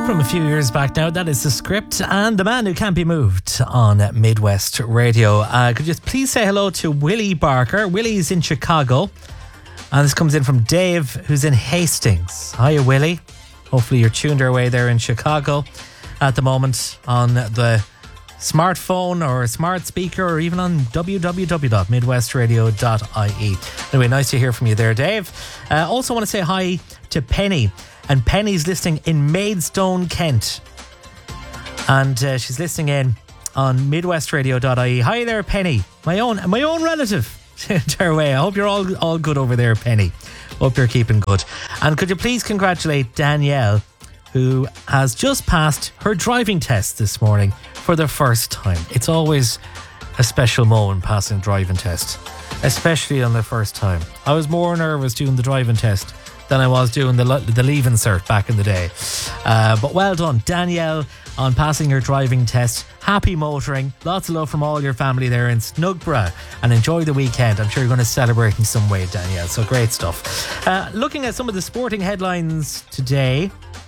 From a few years back now, that is The Script and The Man Who Can't Be Moved on Midwest Radio. Could you please say hello to Willie Barker? Willie's in Chicago. And this comes in from Dave, who's in Hastings. Hiya, Willie. Hopefully you're tuned our way there in Chicago at the moment on the smartphone or smart speaker or even on www.midwestradio.ie. Anyway, nice to hear from you there, Dave. Also want to say hi to Penny. And Penny's listening in Maidstone, Kent. And she's listening in on midwestradio.ie. Hi there, Penny. My own relative. Her way. I hope you're all good over there, Penny. Hope you're keeping good. And could you please congratulate Danielle, who has just passed her driving test this morning for the first time. It's always a special moment passing driving test, especially on the first time. I was more nervous doing the driving test than I was doing the leaving cert back in the day. But well done, Danielle, on passing your driving test. Happy motoring. Lots of love from all your family there in Snugborough. And enjoy the weekend. I'm sure you're going to celebrate in some way, Danielle. So great stuff. Looking at some of the sporting headlines today,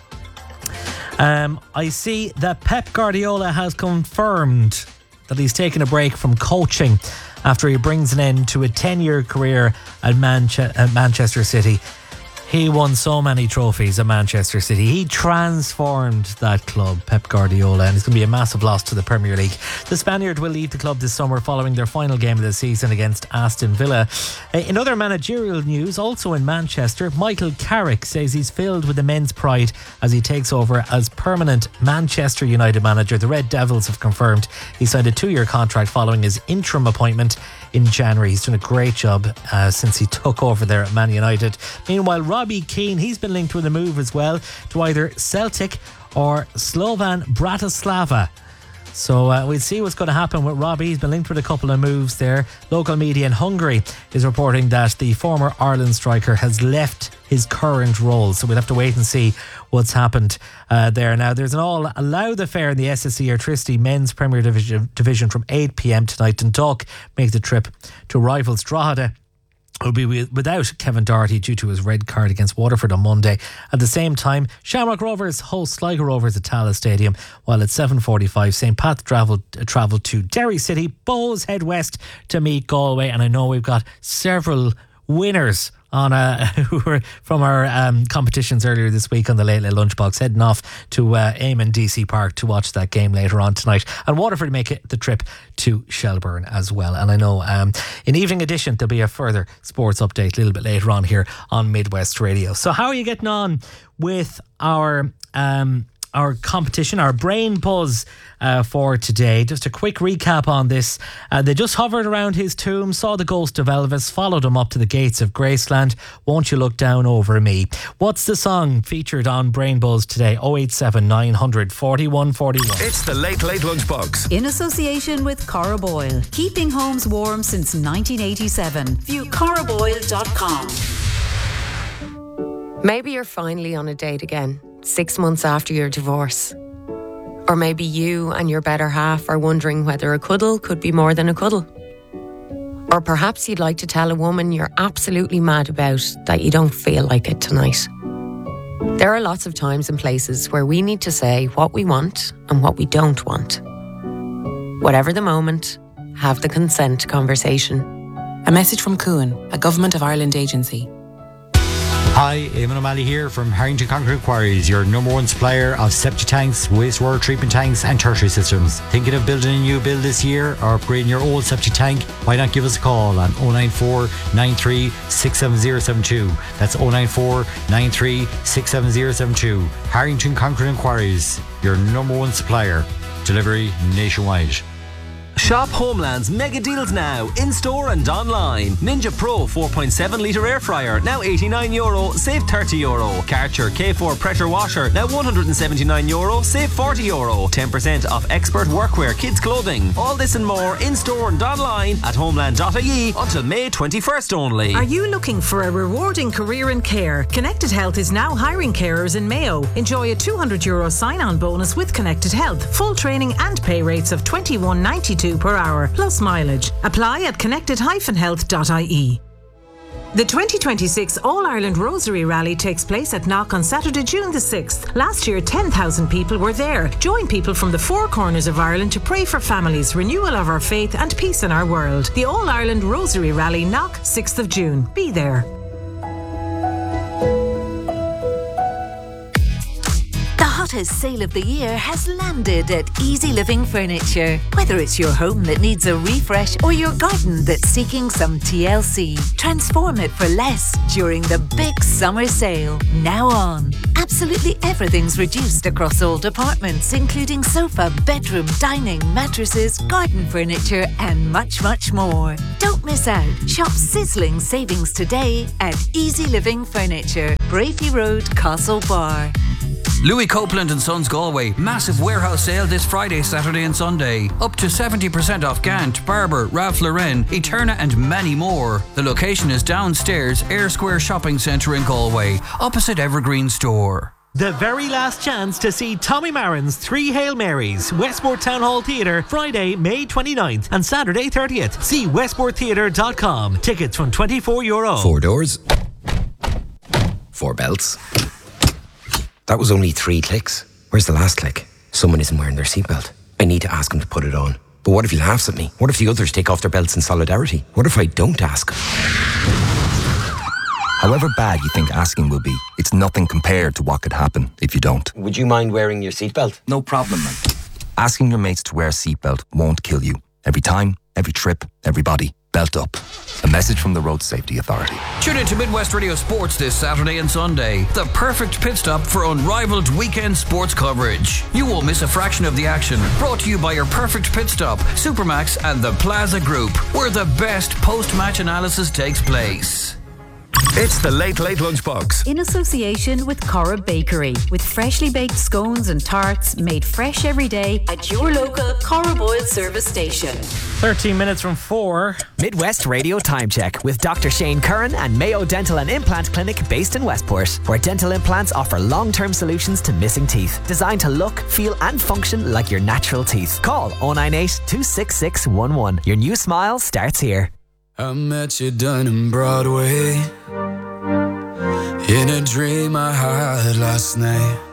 I see that Pep Guardiola has confirmed that he's taken a break from coaching after he brings an end to a 10-year career at Manchester City. He won so many trophies at Manchester City. He transformed that club, Pep Guardiola, and it's going to be a massive loss to the Premier League. The Spaniard will leave the club this summer following their final game of the season against Aston Villa. In other managerial news, also in Manchester, Michael Carrick says he's filled with immense pride as he takes over as permanent Manchester United manager. The Red Devils have confirmed he signed a 2-year contract following his interim appointment in January. He's done a great job since he took over there at Man United. Meanwhile, Robbie Keane, he's been linked with a move as well to either Celtic or Slovan Bratislava. So we'll see what's going to happen with Robbie. He's been linked with a couple of moves there. Local media in Hungary is reporting that the former Ireland striker has left his current role. So we'll have to wait and see what's happened there. Now, there's an all-Louth affair in the SSE Airtricity Men's Premier Division from 8 p.m. tonight. Dundalk make the trip to rivals Drogheda, will be without Kevin Doherty due to his red card against Waterford on Monday. At the same time, Shamrock Rovers host Sligo Rovers at Tallaght Stadium, while at 7:45 St. Pat travel to Derry City. Bows head west to meet Galway, and I know we've got several winners on who were from our competitions earlier this week on the Late Late Lunchbox, heading off to Eamon DC Park to watch that game later on tonight. And Waterford make it the trip to Shelbourne as well. And I know in Evening Edition there'll be a further sports update a little bit later on here on Midwest Radio. So how are you getting on with our competition, our brain buzz for today? Just a quick recap on this. They just hovered around his tomb, saw the ghost of Elvis, followed him up to the gates of Graceland. Won't you look down over me? What's the song featured on Brain Buzz today? 087 900 4141. It's the Late Late Lunchbox. In association with Cora Boyle. Keeping homes warm since 1987. View coraboyle.com. Maybe you're finally on a date again, 6 months after your divorce. Or maybe you and your better half are wondering whether a cuddle could be more than a cuddle. Or perhaps you'd like to tell a woman you're absolutely mad about that you don't feel like it tonight. There are lots of times and places where we need to say what we want and what we don't want. Whatever the moment, have the consent conversation. A message from Cuan, a Government of Ireland agency. Hi, Eamon O'Malley here from Harrington Concrete Quarries, your number one supplier of septic tanks, wastewater treatment tanks and tertiary systems. Thinking of building a new build this year or upgrading your old septic tank? Why not give us a call on 094 93 67072. That's 094 93 67072. Harrington Concrete Quarries, your number one supplier. Delivery nationwide. Shop Homeland's mega deals now, in-store and online. Ninja Pro 4.7 litre air fryer, now €89, save €30. Karcher K4 pressure washer, now €179, save €40. 10% off expert workwear, kids clothing. All this and more in-store and online at homeland.ie until May 21st only. Are you looking for a rewarding career in care? Connected Health is now hiring carers in Mayo. Enjoy a €200 sign-on bonus with Connected Health. Full training and pay rates of $21.92 per hour, plus mileage. Apply at connected-health.ie. The 2026 All-Ireland Rosary Rally takes place at Knock on Saturday, June the 6th. Last year, 10,000 people were there. Join people from the four corners of Ireland to pray for families, renewal of our faith and peace in our world. The All-Ireland Rosary Rally, Knock, 6th of June. Be there. The hottest sale of the year has landed at Easy Living Furniture. Whether it's your home that needs a refresh or your garden that's seeking some TLC, transform it for less during the big summer sale. Now on. Absolutely everything's reduced across all departments, including sofa, bedroom, dining, mattresses, garden furniture and much, much more. Don't miss out. Shop sizzling savings today at Easy Living Furniture, Brafey Road, Castlebar. Louis Copeland & Sons Galway. Massive warehouse sale this Friday, Saturday and Sunday. Up to 70% off Gant, Barber, Ralph Lauren, Eterna and many more. The location is downstairs, Ayr Square Shopping Centre in Galway, opposite Evergreen Store. The very last chance to see Tommy Marin's Three Hail Marys, Westport Town Hall Theatre, Friday, May 29th and Saturday 30th. See westporttheatre.com. Tickets from €24. 4 doors. 4 belts. That was only 3 clicks. Where's the last click? Someone isn't wearing their seatbelt. I need to ask him to put it on. But what if he laughs at me? What if the others take off their belts in solidarity? What if I don't ask? However bad you think asking will be, it's nothing compared to what could happen if you don't. Would you mind wearing your seatbelt? No problem, man. Asking your mates to wear a seatbelt won't kill you. Every time, every trip, everybody, belt up. A message from the Road Safety Authority. Tune in to Midwest Radio Sports this Saturday and Sunday. The perfect pit stop for unrivaled weekend sports coverage. You won't miss a fraction of the action. Brought to you by your perfect pit stop, Supermax and the Plaza Group, where the best post-match analysis takes place. It's the Late Late Lunchbox. In association with Cora Bakery, with freshly baked scones and tarts made fresh every day at your local Cora Boyle service station. 13 minutes from 4. Midwest Radio Time Check with Dr. Shane Curran and Mayo Dental and Implant Clinic based in Westport, where dental implants offer long-term solutions to missing teeth, designed to look, feel and function like your natural teeth. Call 098 266 11. Your new smile starts here. I met you down in Broadway, in a dream I had last night.